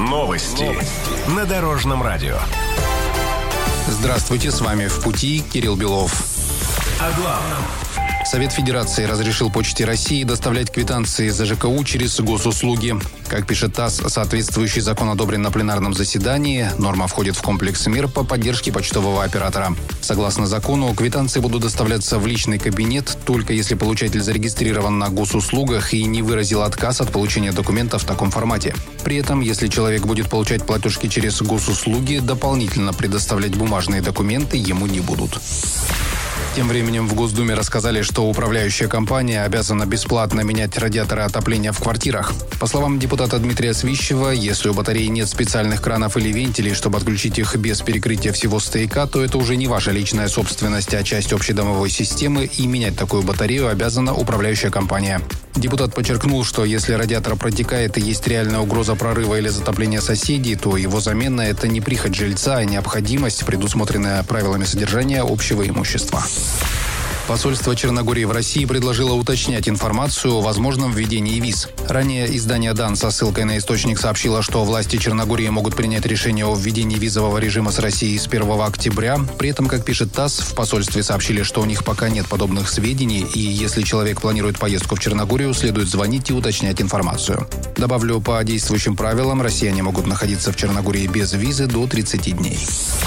Новости на Дорожном радио. Здравствуйте, с вами «В пути» Кирилл Белов. О главном. Совет Федерации разрешил Почте России доставлять квитанции за ЖКУ через госуслуги. Как пишет ТАСС, соответствующий закон одобрен на пленарном заседании. Норма входит в комплекс мер по поддержке почтового оператора. Согласно закону, квитанции будут доставляться в личный кабинет, только если получатель зарегистрирован на госуслугах и не выразил отказ от получения документа в таком формате. При этом, если человек будет получать платежки через госуслуги, дополнительно предоставлять бумажные документы ему не будут. Тем временем в Госдуме рассказали, что управляющая компания обязана бесплатно менять радиаторы отопления в квартирах. По словам депутата Дмитрия Свищева, если у батареи нет специальных кранов или вентилей, чтобы отключить их без перекрытия всего стояка, то это уже не ваша личная собственность, а часть общедомовой системы, и менять такую батарею обязана управляющая компания. Депутат подчеркнул, что если радиатор протекает и есть реальная угроза прорыва или затопления соседей, то его замена – это не прихоть жильца, а необходимость, предусмотренная правилами содержания общего имущества. Посольство Черногории в России предложило уточнять информацию о возможном введении виз. Ранее издание «Дан» со ссылкой на источник сообщило, что власти Черногории могут принять решение о введении визового режима с Россией с 1 октября. При этом, как пишет ТАСС, в посольстве сообщили, что у них пока нет подобных сведений, и если человек планирует поездку в Черногорию, следует звонить и уточнять информацию. Добавлю, по действующим правилам россияне могут находиться в Черногории без визы до 30 дней.